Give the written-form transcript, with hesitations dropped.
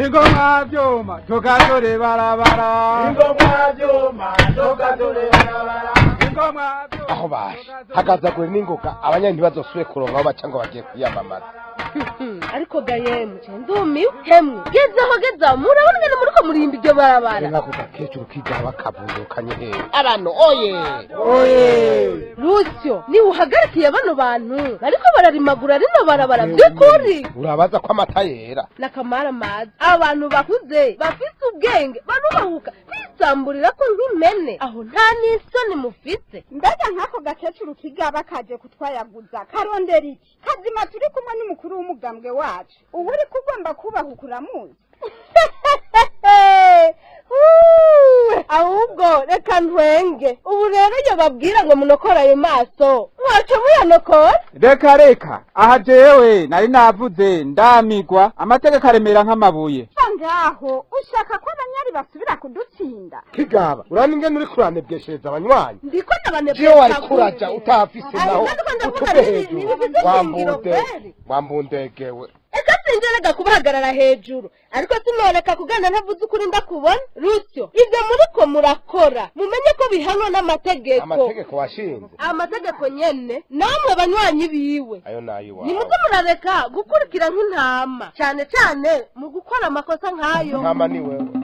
ingoma vyuma tukatore barabara ingoma vyuma tukatore barabara ingoma vyuma aho baje hagazagure n'ingoga abanyani ntibazosubire kuronka aho baca ngo bagiye kwiyamamaza ariko gayemu ndumiwe hemwe gezaho murabona ngene muriko murimba iryo barabara nako gakecuru kigaha bakavundukanye hehe abantu Rusyo ni uhagarikiye bano bantu bariko bararimagura rino barabara by'ukuri urabaza ko amata yera nakamara mazi abantu bakuze bafite ubwenge banubahuka bisamburira ko nk'imene aho nta n'isoni mufite mbega nk'ako gakecuru kigaba kaje kutwayaguza karondera iki kazima turi kumwe n'umukuru w'umugambwe wacu ubu uri kugomba kubahuka uramuzi ahubwo reka ntwenge ubu rero iyo babwira ngo munokore ayo maso mwaca muyanokora reka aha jewe nari navuze ndamigwa amategeko aremera nk'amabuye ngaho ushaka ko abanyari basubira kudutsinda kigaba urani ngene uri kuranebweshereza abanywanyi ndiko je wari kuraja utafise naho utupe hejuru wambundegewe eka sinjerega kubahagarara hejuru ariko sinoreka kugana ntavuze ukuri ndakubona Rusyo ibyo muriko murakora mumenye ko bihanwa amategeko washinze amategeko nyene namwe banywanyi biwe ayo nayiwa nimuze murareka gukurikira nk'intama cyane mu gukora amakosa nk'ayo intama ni wewe